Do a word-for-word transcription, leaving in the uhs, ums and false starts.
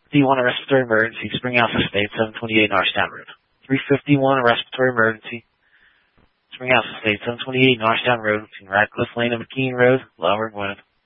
fifty-one, a respiratory emergency, Springhouse Estate, seven twenty-eight Norristown Road. three fifty-one, a respiratory emergency, Springhouse Estate, seven twenty-eight Norristown Road, between Radcliffe Lane and McKean Road, Lower Gwinnett.